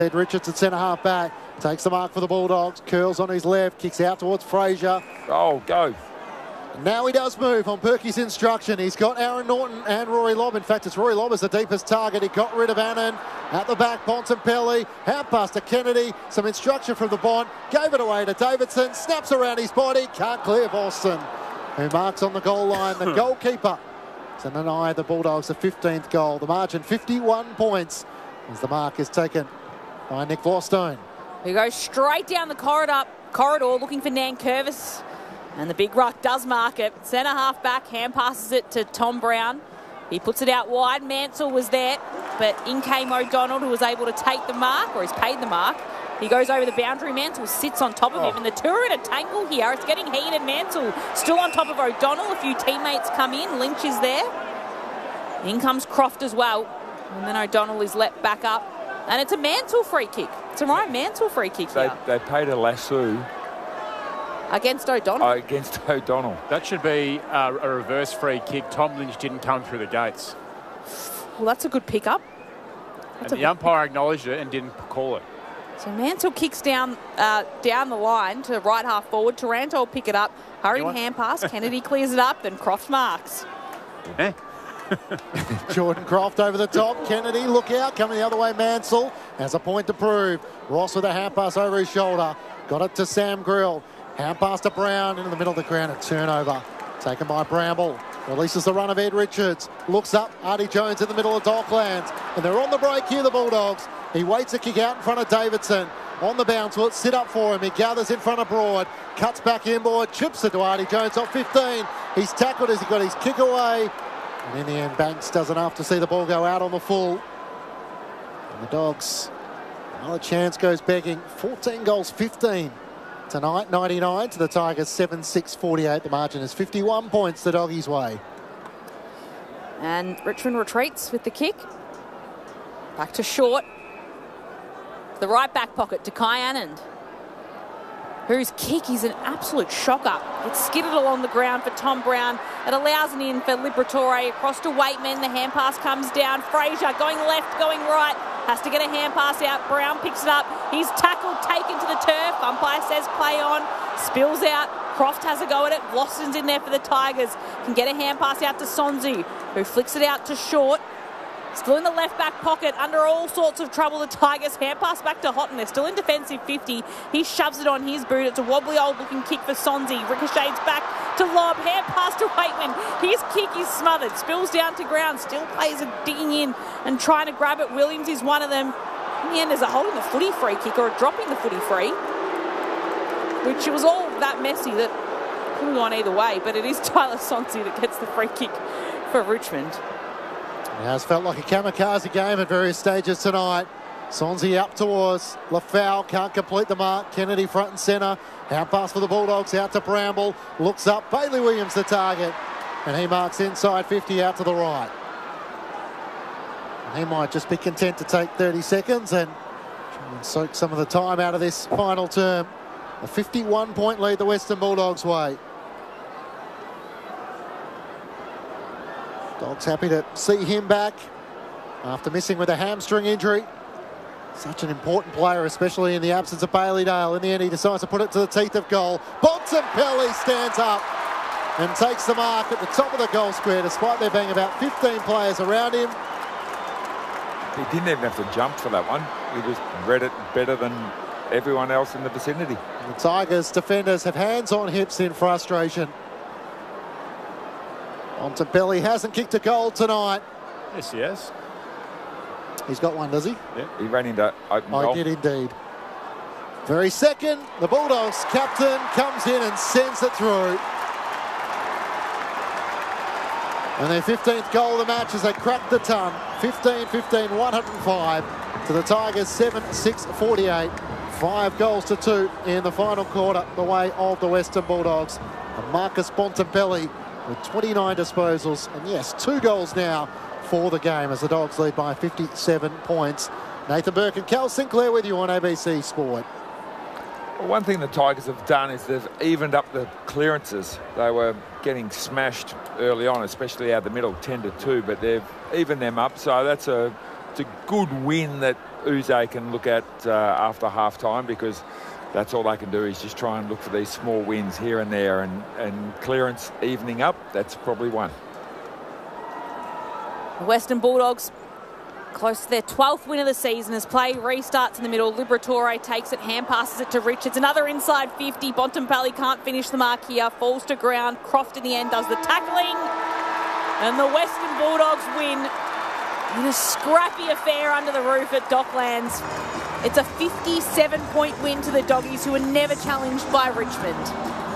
Ed Richards at centre half back, takes the mark for the Bulldogs, curls on his left, kicks out towards Fraser. Oh, go. Now he does move on Perky's instruction. He's got Aaron Norton and Rory Lobb. In fact, it's Rory Lobb as the deepest target. He got rid of Annan. At the back, Bontempelli. Hand pass to Kennedy. Some instruction from the Bont. Gave it away to Davidson. Snaps around his body. Can't clear Boston, who marks on the goal line. The goalkeeper to deny the Bulldogs the 15th goal. The margin 51 points as the mark is taken by Nick Vorstone. He goes straight down the corridor looking for Nankervis. And the big ruck does mark it. Centre half back, hand passes it to Tom Brown. He puts it out wide. Mansell was there, but in came O'Donnell, who was able to take the mark, or he's paid the mark. He goes over the boundary. Mansell sits on top of him, and the two are in a tangle here. It's getting heated. Mansell still on top of O'Donnell. A few teammates come in. Lynch is there. In comes Croft as well. And then O'Donnell is let back up. And it's a Mansell free kick. It's a Ryan Mansell free kick here. They paid a lasso. Against O'Donnell? Against O'Donnell. That should be a reverse free kick. Tom Lynch didn't come through the gates. Well, that's a good pickup. And the umpire acknowledged it and didn't call it. So Mansell kicks down the line to right half forward. Taranto will pick it up. Hurried hand pass. Kennedy clears it up. Then Croft marks. Eh? Jordan Croft over the top. Kennedy, look out. Coming the other way, Mansell has a point to prove. Ross with a hand pass over his shoulder. Got it to Sam Grill. Hand pass to Brown into the middle of the ground. A turnover taken by Bramble. Releases the run of Ed Richards. Looks up. Artie Jones in the middle of Docklands. And they're on the break here, the Bulldogs. He waits a kick out in front of Davidson. On the bounce, will it sit up for him? He gathers in front of Broad. Cuts back inboard. Chips it to Artie Jones off 15. He's tackled as he got his kick away. And in the end, Banks does enough to see the ball go out on the full. And the Dogs, another chance goes begging. 14 goals, 15. Tonight, 99 to the Tigers, 7-6-48. The margin is 51 points the Doggies' way. And Richmond retreats with the kick. Back to Short. The right back pocket to Kai Anand, whose kick is an absolute shocker. It's skidded along the ground for Tom Brown. It allows an in for Liberatore across to Waitman. The hand pass comes down. Fraser going left, going right. Has to get a hand pass out. Brown picks it up. He's tackled, taken to the turf. Umpire says play on. Spills out. Croft has a go at it. Blossom's in there for the Tigers. Can get a hand pass out to Sonzi, who flicks it out to Short. Still in the left back pocket, under all sorts of trouble, the Tigers. Hand pass back to Houghton. They're still in defensive 50. He shoves it on his boot. It's a wobbly old looking kick for Sonzi. Ricochets back to Lobb. Hand pass to Waitman. His kick is smothered. Spills down to ground. Still plays a digging in and trying to grab it. Williams is one of them. In the end, there's a holding the footy free kick or a dropping the footy free, which it was all that messy that could have gone either way. But it is Tyler Sonzi that gets the free kick for Richmond. It has felt like a kamikaze game at various stages tonight. Sonzi up towards Lafau, can't complete the mark. Kennedy front and centre. Hand pass for the Bulldogs out to Bramble. Looks up. Bailey Williams the target. And he marks inside 50 out to the right. And he might just be content to take 30 seconds and try and soak some of the time out of this final term. A 51-point lead the Western Bulldogs' way. Dogs happy to see him back after missing with a hamstring injury. Such an important player, especially in the absence of Bailey Dale. In the end, he decides to put it to the teeth of goal. Bontempelli stands up and takes the mark at the top of the goal square, despite there being about 15 players around him. He didn't even have to jump for that one. He just read it better than everyone else in the vicinity. The Tigers defenders have hands on hips in frustration. Bontempelli hasn't kicked a goal tonight. Yes, he has. He's got one, does he? Yeah, he ran into open goal. He did indeed. Very second, the Bulldogs captain comes in and sends it through. And their 15th goal of the match as they crack the ton. 15-15, 105 to the Tigers, 7-6-48. 5 goals to 2 in the final quarter, the way of the Western Bulldogs. And Marcus Bontempelli with 29 disposals, and yes, 2 goals now for the game as the Dogs lead by 57 points. Nathan Burke and Cal Sinclair with you on ABC Sport. Well, one thing the Tigers have done is they've evened up the clearances. They were getting smashed early on, especially out the middle, 10-2, but they've evened them up, so it's a good win that Uze can look at after half-time, because that's all they can do is just try and look for these small wins here and there, and clearance evening up, that's probably one. The Western Bulldogs close to their 12th win of the season as play restarts in the middle. Liberatore takes it, hand passes it to Richards. Another inside 50. Bontempelli can't finish the mark here. Falls to ground. Croft in the end does the tackling. And the Western Bulldogs win in a scrappy affair under the roof at Docklands. It's a 57-point win to the Doggies, who were never challenged by Richmond.